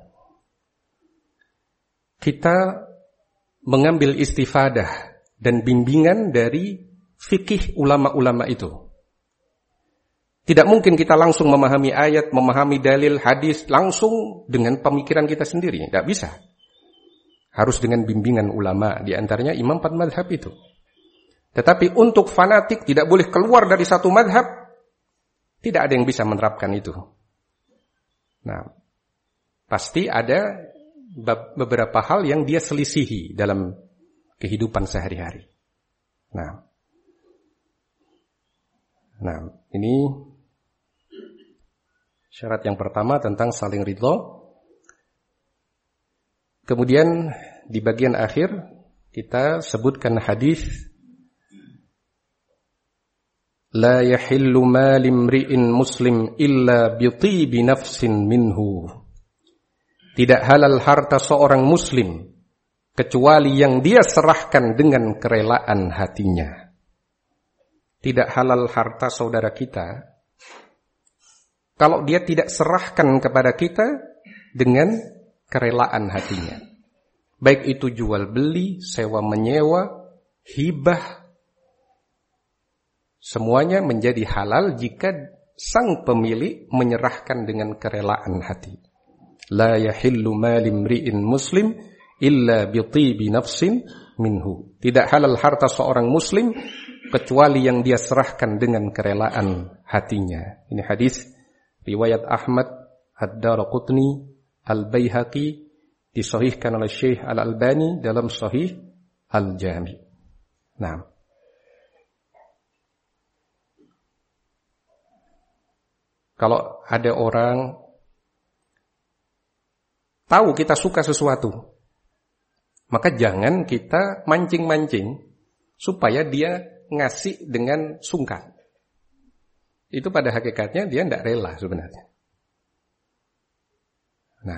Kita mengambil istifadah dan bimbingan dari fikih ulama-ulama itu. Tidak mungkin kita langsung memahami ayat, memahami dalil, hadis, langsung dengan pemikiran kita sendiri. Tidak bisa. Harus dengan bimbingan ulama, di antaranya imam 4 madhab itu. Tetapi untuk fanatik tidak boleh keluar dari satu madhab, tidak ada yang bisa menerapkan itu. Nah, pasti ada beberapa hal yang dia selisihi dalam kehidupan sehari-hari. Nah, ini syarat yang pertama tentang saling ridho. Kemudian di bagian akhir kita sebutkan hadis la yahillu mal imri'in muslim illa bi tibi nafsin minhu. Tidak halal harta seorang muslim kecuali yang dia serahkan dengan kerelaan hatinya. Tidak halal harta saudara kita kalau dia tidak serahkan kepada kita dengan kerelaan hatinya. Baik itu jual beli, sewa menyewa, hibah, semuanya menjadi halal jika sang pemilik menyerahkan dengan kerelaan hati. La yahillu mal imri'in muslim illa bi tibi nafsin minhu. Tidak halal harta seorang muslim kecuali yang dia serahkan dengan kerelaan hatinya. Ini hadis riwayat Ahmad, Ad-Daraqutni, Al-Baihaqi, disahihkan oleh Syekh Al-Albani dalam Sahih Al-Jami. Nah, kalau ada orang tahu kita suka sesuatu, maka jangan kita mancing-mancing supaya dia ngasih dengan sungkan. Itu pada hakikatnya dia tidak rela sebenarnya. Nah,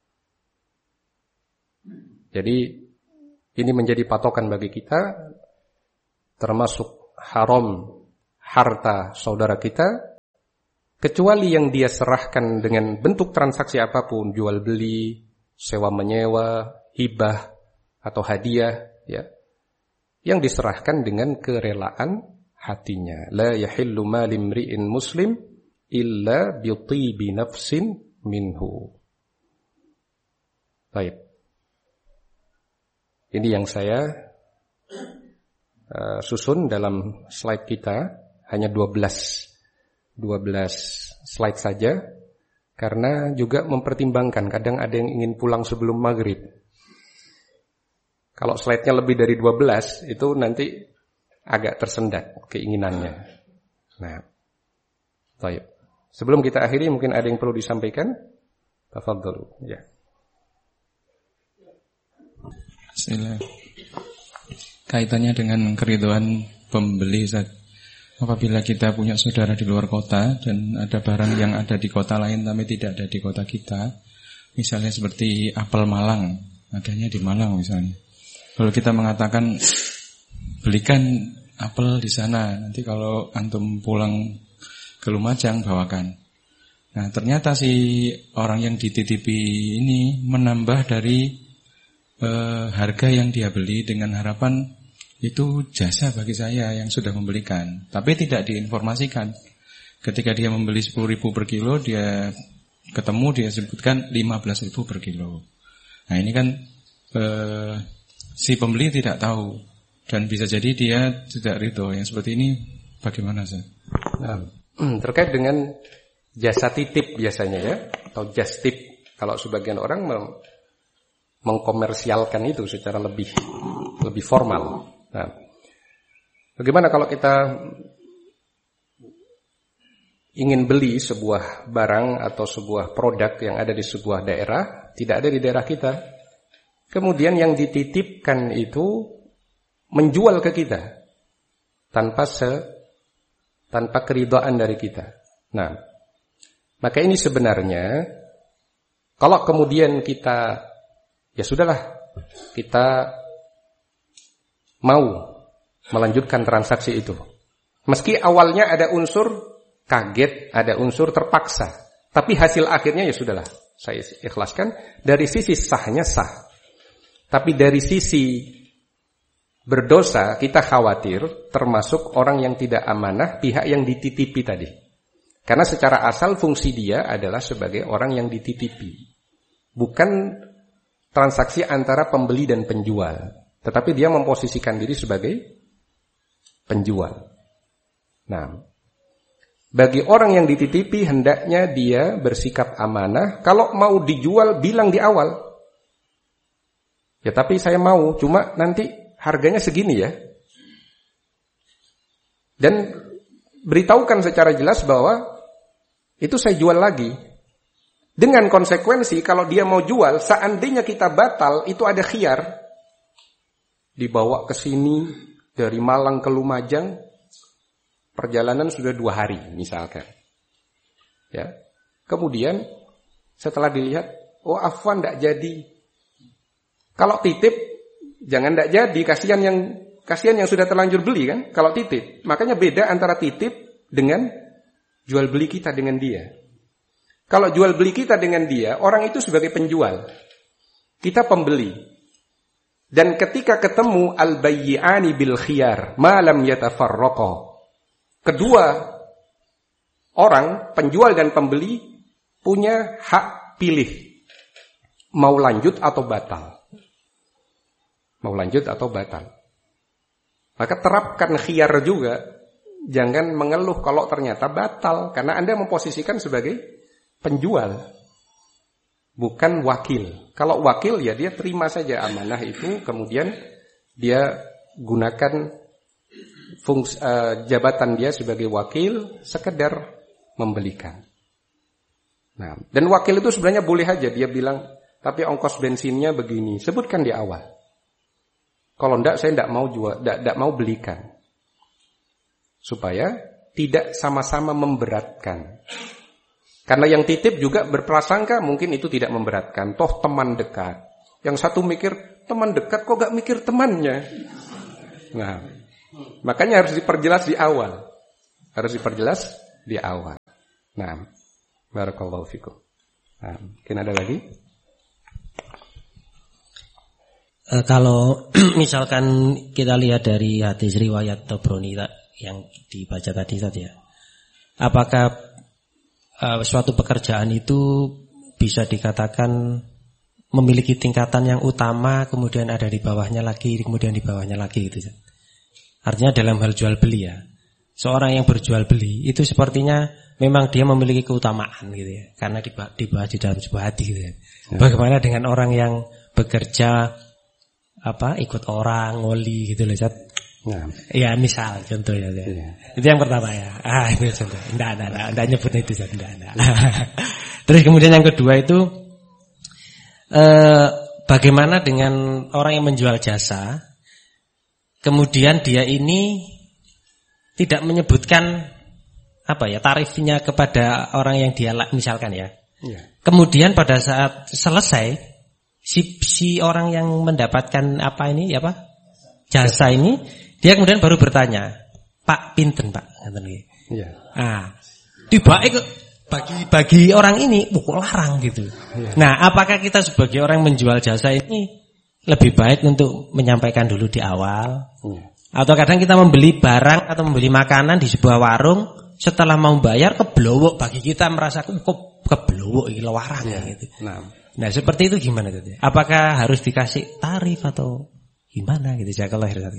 jadi ini menjadi patokan bagi kita, termasuk haram harta saudara kita kecuali yang dia serahkan dengan bentuk transaksi apapun, jual beli, sewa menyewa, hibah atau hadiah, ya, yang diserahkan dengan kerelaan hatinya. La yahillu malim ri'in muslim illa bi tibi nafsin minhu. Baik. Ini yang saya susun dalam slide kita, hanya 12 slide saja, karena juga mempertimbangkan kadang ada yang ingin pulang sebelum maghrib. Kalau slide-nya lebih dari 12 itu nanti agak tersendat keinginannya. Nah, baik. Sebelum kita akhiri mungkin ada yang perlu disampaikan. Tafadhalu. Ya. Bismillah. Kaitannya dengan keridhaan pembeli, Ustaz. Apabila kita punya saudara di luar kota dan ada barang yang ada di kota lain tapi tidak ada di kota kita, misalnya seperti apel Malang, adanya di Malang misalnya. Lalu kita mengatakan belikan apel di sana, nanti kalau antum pulang ke Lumajang bawakan. Nah, ternyata si orang yang dititipi ini menambah dari harga yang dia beli dengan harapan itu jasa bagi saya yang sudah membelikan, tapi tidak diinformasikan. Ketika dia membeli 10.000 per kilo, dia ketemu dia sebutkan 15.000 per kilo. Nah, ini kan si pembeli tidak tahu dan bisa jadi dia tidak ridho. Yang seperti ini bagaimana, Ustaz? Nah, terkait dengan jasa titip biasanya ya, atau just tip, kalau sebagian orang mengkomersialkan itu secara lebih formal. Nah, bagaimana kalau kita ingin beli sebuah barang atau sebuah produk yang ada di sebuah daerah, tidak ada di daerah kita, kemudian yang dititipkan itu menjual ke kita tanpa keridhaan dari kita. Nah, maka ini sebenarnya kalau kemudian kita, ya sudahlah, kita mau melanjutkan transaksi itu, meski awalnya ada unsur kaget, ada unsur terpaksa, tapi hasil akhirnya ya sudahlah, saya ikhlaskan. Dari sisi sahnya sah, tapi dari sisi berdosa kita khawatir termasuk orang yang tidak amanah, pihak yang dititipi tadi. Karena secara asal fungsi dia adalah sebagai orang yang dititipi, bukan transaksi antara pembeli dan penjual, tetapi dia memposisikan diri sebagai penjual. Nah, bagi orang yang dititipi hendaknya dia bersikap amanah. Kalau mau dijual bilang di awal, ya tapi saya mau, cuma nanti harganya segini ya. Dan beritahukan secara jelas bahwa itu saya jual lagi. Dengan konsekuensi kalau dia mau jual, seandainya kita batal, itu ada khiyar. Dibawa ke sini dari Malang ke Lumajang, perjalanan sudah 2 hari misalkan. Ya. Kemudian setelah dilihat, oh afwan enggak jadi. Kalau titip jangan enggak jadi, kasihan yang sudah terlanjur beli kan kalau titip. Makanya beda antara titip dengan jual beli kita dengan dia. Kalau jual beli kita dengan dia, orang itu sebagai penjual, kita pembeli. Dan ketika ketemu al-bayyi'ani bil khiyar ma lam yatafarraqa, kedua orang, penjual dan pembeli, punya hak pilih mau lanjut atau batal. Mau lanjut atau batal. Maka terapkan khiyar juga. Jangan mengeluh kalau ternyata batal, karena Anda memposisikan sebagai penjual, bukan wakil. Kalau wakil ya dia terima saja amanah itu, kemudian dia gunakan jabatan dia sebagai wakil sekedar membelikan. Nah, dan wakil itu sebenarnya boleh aja dia bilang, tapi ongkos bensinnya begini, sebutkan di awal. Kalau enggak saya enggak mau jual, enggak mau belikan. Supaya tidak sama-sama memberatkan. Karena yang titip juga berprasangka mungkin itu tidak memberatkan, toh teman dekat. Yang satu mikir teman dekat kok gak mikir temannya. Nah, makanya harus diperjelas di awal. Harus diperjelas di awal. Nah, barakallahu fikum. Nah, mungkin ada lagi? Kalau misalkan kita lihat dari hadis riwayat Tabrani yang dibaca tadi ya, apakah suatu pekerjaan itu bisa dikatakan memiliki tingkatan yang utama, kemudian ada di bawahnya lagi, kemudian di bawahnya lagi gitu. Artinya dalam hal jual beli ya, seorang yang berjual beli itu sepertinya memang dia memiliki keutamaan gitu ya, karena dibahas di dalam sebuah hadis gitu ya. Bagaimana dengan orang yang bekerja ikut orang ngoli gitu loh, Ustaz? Nah. Ya misal contoh ya. Itu yang pertama ya. Itu contoh. Enggak nyebut itu Ustaz, enggak. Terus kemudian yang kedua itu bagaimana dengan orang yang menjual jasa, kemudian dia ini tidak menyebutkan tarifnya kepada orang yang dia misalkan ya. Kemudian pada saat selesai si orang yang mendapatkan jasa ini, dia kemudian baru bertanya, Pak pinten Pak, Iya. Tiba bagi orang ini larang gitu. Nah, apakah kita sebagai orang yang menjual jasa ini lebih baik untuk menyampaikan dulu di awal? Atau kadang kita membeli barang atau membeli makanan di sebuah warung, setelah mau bayar keblowok, bagi kita merasa kok keblowok iki larang gitu. Nah, seperti itu gimana tuh? Apakah harus dikasih tarif atau gimana gitu? Jazakallahu khairan.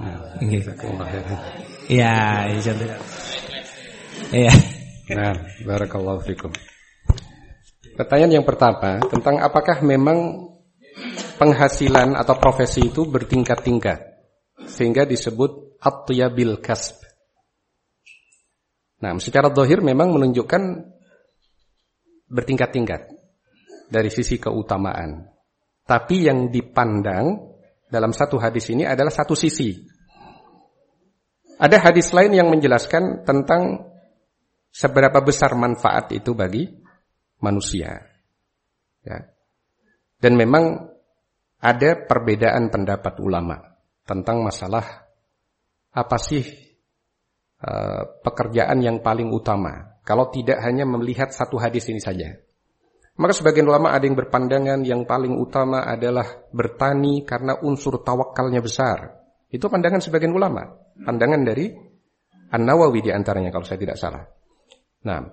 Iya, contoh. Iya. Nah, barakallahu fikum. Pertanyaan yang pertama tentang apakah memang penghasilan atau profesi itu bertingkat-tingkat sehingga disebut at-tyabil kasb. Nah, secara zahir memang menunjukkan bertingkat-tingkat dari sisi keutamaan. Tapi yang dipandang dalam satu hadis ini adalah satu sisi. Ada hadis lain yang menjelaskan tentang seberapa besar manfaat itu bagi manusia. Ya. Dan memang ada perbedaan pendapat ulama tentang masalah apa sih pekerjaan yang paling utama. Kalau tidak hanya melihat satu hadis ini saja. Maka sebagian ulama ada yang berpandangan yang paling utama adalah bertani karena unsur tawakalnya besar. Itu pandangan sebagian ulama. Pandangan dari An-Nawawi di antaranya kalau saya tidak salah. Nah,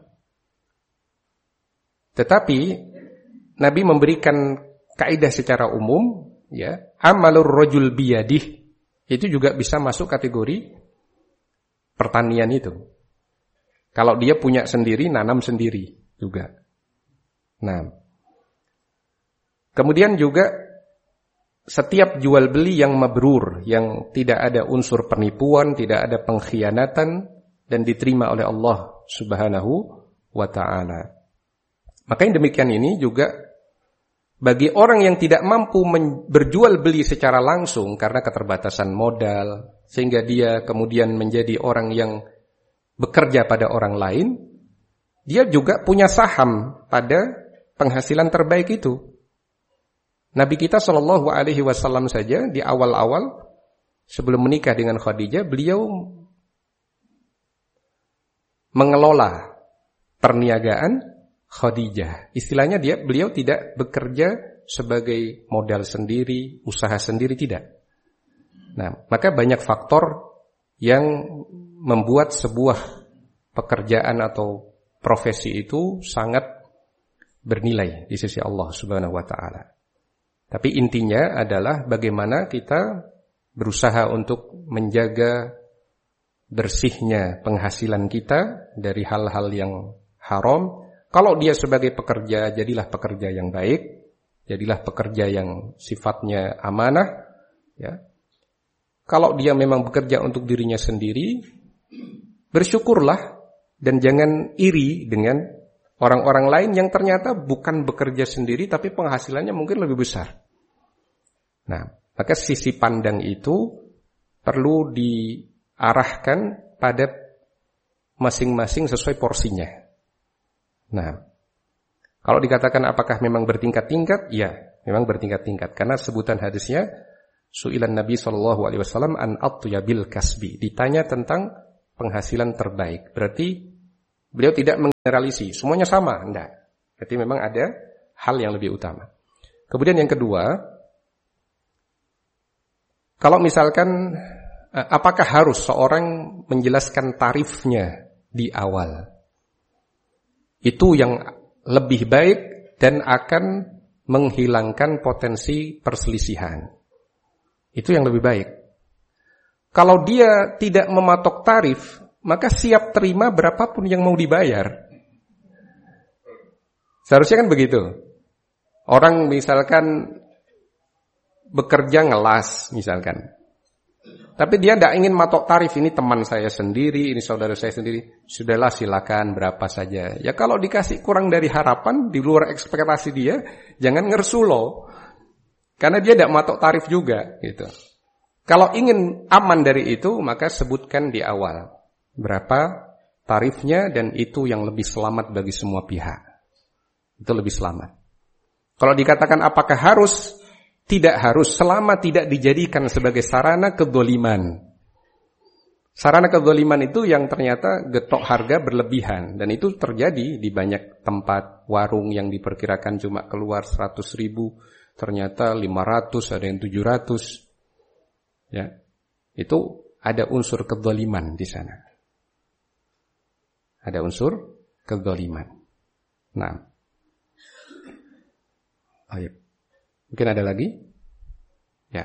tetapi Nabi memberikan kaidah secara umum, ya, amalur rajul biyadih itu juga bisa masuk kategori pertanian itu. Kalau dia punya sendiri, nanam sendiri juga. Nah, kemudian juga setiap jual beli yang mabrur, yang tidak ada unsur penipuan, tidak ada pengkhianatan dan diterima oleh Allah Subhanahu wa ta'ala. Maka yang demikian ini juga bagi orang yang tidak mampu berjual beli secara langsung karena keterbatasan modal, sehingga dia kemudian menjadi orang yang bekerja pada orang lain, dia juga punya saham pada penghasilan terbaik itu. Nabi kita SAW saja di awal-awal sebelum menikah dengan Khadijah, beliau mengelola perniagaan Khadijah. Istilahnya beliau tidak bekerja sebagai modal sendiri, usaha sendiri, tidak. Nah, maka banyak faktor yang membuat sebuah pekerjaan atau profesi itu sangat bernilai di sisi Allah Subhanahu wa ta'ala. Tapi intinya adalah bagaimana kita berusaha untuk menjaga bersihnya penghasilan kita dari hal-hal yang haram. Kalau dia sebagai pekerja, jadilah pekerja yang baik, jadilah pekerja yang sifatnya amanah, ya. Kalau dia memang bekerja untuk dirinya sendiri, bersyukurlah dan jangan iri dengan orang-orang lain yang ternyata bukan bekerja sendiri tapi penghasilannya mungkin lebih besar. Nah, maka sisi pandang itu perlu diarahkan pada masing-masing sesuai porsinya. Nah, kalau dikatakan apakah memang bertingkat-tingkat? Ya, memang bertingkat-tingkat. Karena sebutan hadisnya, su'ilan Nabi SAW an at-tyabil kasbi. Ditanya tentang penghasilan terbaik. Berarti Beliau tidak menggeneralisasi, semuanya sama, enggak. Berarti memang ada hal yang lebih utama. Kemudian yang kedua, kalau misalkan apakah harus seorang menjelaskan tarifnya di awal? Itu yang lebih baik dan akan menghilangkan potensi perselisihan. Itu yang lebih baik. Kalau dia tidak mematok tarif, maka siap terima berapapun yang mau dibayar. Seharusnya kan begitu. Orang misalkan bekerja ngelas misalkan. Tapi dia tidak ingin matok tarif, ini teman saya sendiri, ini saudara saya sendiri. Sudahlah silakan berapa saja. Ya kalau dikasih kurang dari harapan, di luar ekspektasi dia, jangan ngersulo. Karena dia tidak matok tarif juga. Gitu. Kalau ingin aman dari itu, maka sebutkan di awal. Berapa tarifnya dan itu yang lebih selamat bagi semua pihak. Itu lebih selamat. Kalau dikatakan apakah harus? Tidak harus, selama tidak dijadikan sebagai sarana kedzaliman. Sarana kedzaliman itu yang ternyata getok harga berlebihan. Dan itu terjadi di banyak tempat. Warung yang diperkirakan cuma keluar 100.000, ternyata 500, ada yang 700. Ya, itu ada unsur kedzaliman di sana. Ada unsur kedzaliman. Nah, ayo. Mungkin ada lagi? Ya.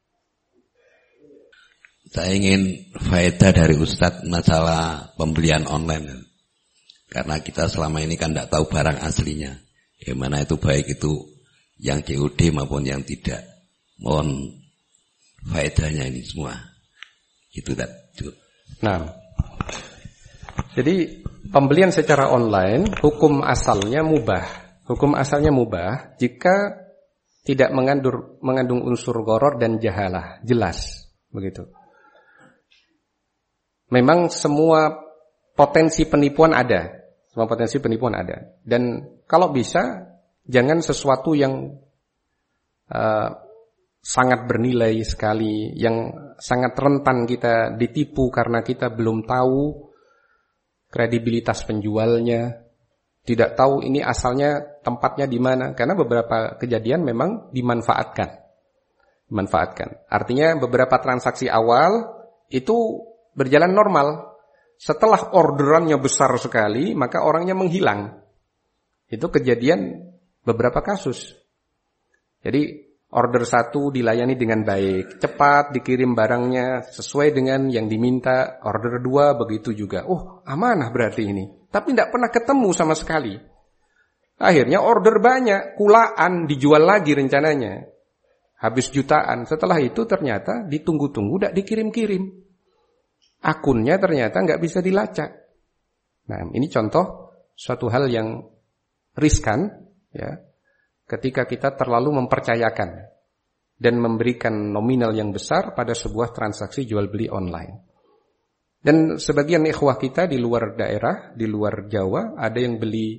Saya ingin faedah dari Ustadz masalah pembelian online. Karena kita selama ini kan tidak tahu barang aslinya. Yang mana itu baik itu yang COD maupun yang tidak. Mohon faedahnya ini semua. Itu tak. Nah, jadi pembelian secara online hukum asalnya mubah. Hukum asalnya mubah jika tidak mengandung unsur gharar dan jahalah, jelas begitu. Memang semua potensi penipuan ada, dan kalau bisa jangan sesuatu yang sangat bernilai sekali, yang sangat rentan kita ditipu karena kita belum tahu kredibilitas penjualnya. Tidak tahu ini asalnya tempatnya di mana. Karena beberapa kejadian memang dimanfaatkan. Artinya beberapa transaksi awal itu berjalan normal. Setelah orderannya besar sekali, maka orangnya menghilang. Itu kejadian beberapa kasus. Jadi order 1 dilayani dengan baik. Cepat dikirim barangnya sesuai dengan yang diminta. Order 2 begitu juga. Oh, amanah berarti ini. Tapi tidak pernah ketemu sama sekali. Akhirnya order banyak, kulaan, dijual lagi rencananya. Habis jutaan. Setelah itu ternyata ditunggu-tunggu, tidak dikirim-kirim. Akunnya ternyata nggak bisa dilacak. Nah, ini contoh suatu hal yang riskan, ya, ketika kita terlalu mempercayakan dan memberikan nominal yang besar pada sebuah transaksi jual beli online. Dan sebagian ikhwah kita di luar daerah, di luar Jawa, ada yang beli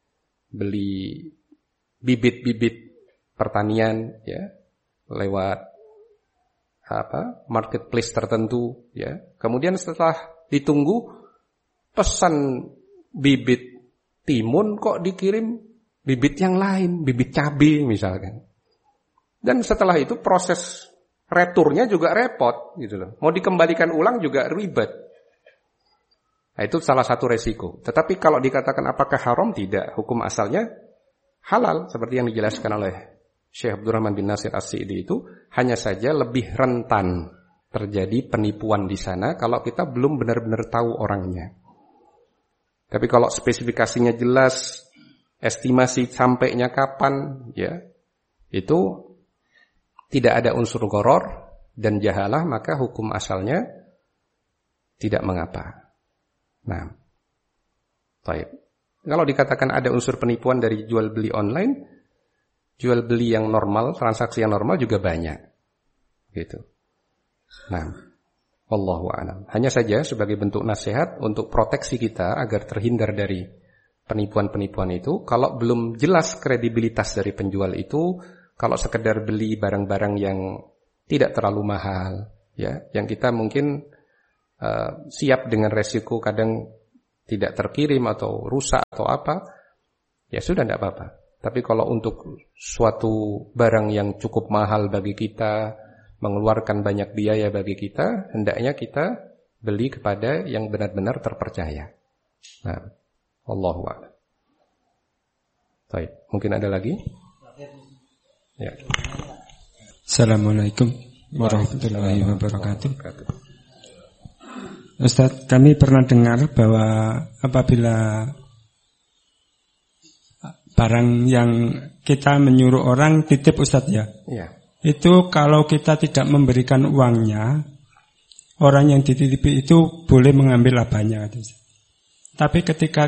bibit-bibit pertanian, ya, lewat marketplace tertentu, ya. Kemudian setelah ditunggu, pesan bibit timun kok dikirim bibit yang lain, bibit cabai misalkan. Dan setelah itu proses returnya juga repot, gitu loh. Mau dikembalikan ulang juga ribet. Nah, itu salah satu resiko. Tetapi kalau dikatakan apakah haram, tidak. Hukum asalnya halal. Seperti yang dijelaskan oleh Syekh Abdurrahman bin Nasir As-Sa'di itu. Hanya saja lebih rentan terjadi penipuan di sana kalau kita belum benar-benar tahu orangnya. Tapi kalau spesifikasinya jelas, estimasi sampainya kapan, ya, itu tidak ada unsur gharar dan jahalah, maka hukum asalnya tidak mengapa. Nah, baik. Kalau dikatakan ada unsur penipuan dari jual beli online, jual beli yang normal, transaksi yang normal juga banyak. Gitu. Nah, wallahu a'lam. Hanya saja sebagai bentuk nasihat untuk proteksi kita agar terhindar dari penipuan-penipuan itu, kalau belum jelas kredibilitas dari penjual itu, kalau sekedar beli barang-barang yang tidak terlalu mahal, ya, yang kita mungkin siap dengan resiko kadang tidak terkirim atau rusak atau apa, ya sudah tidak apa-apa. Tapi kalau untuk suatu barang yang cukup mahal bagi kita, mengeluarkan banyak biaya bagi kita, hendaknya kita beli kepada yang benar-benar terpercaya. Nah, Allahu a'lam. Baik, mungkin ada lagi? Ya. Assalamualaikum warahmatullahi wabarakatuh. Ustaz, kami pernah dengar bahwa apabila barang yang kita menyuruh orang titip, Ustaz ya, itu kalau kita tidak memberikan uangnya, orang yang dititipi itu boleh mengambil labanya. Tapi ketika